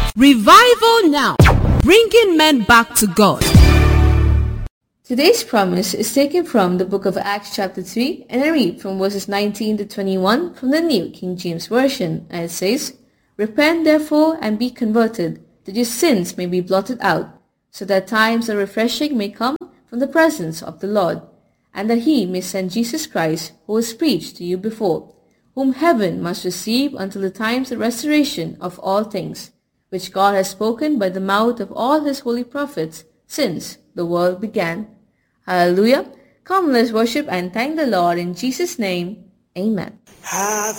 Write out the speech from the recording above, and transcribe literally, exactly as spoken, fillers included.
Revival Now, bringing men back to God. Today's promise is taken from the book of Acts chapter three, and I read from verses nineteen to twenty-one from the New King James Version, and it says, "Repent therefore and be converted, that your sins may be blotted out, so that times of refreshing may come from the presence of the Lord, and that he may send Jesus Christ, who was preached to you before, whom heaven must receive until the times of restoration of all things, which God has spoken by the mouth of all his holy prophets since the world began." Hallelujah. Come, let's worship and thank the Lord in Jesus' name. Amen. Have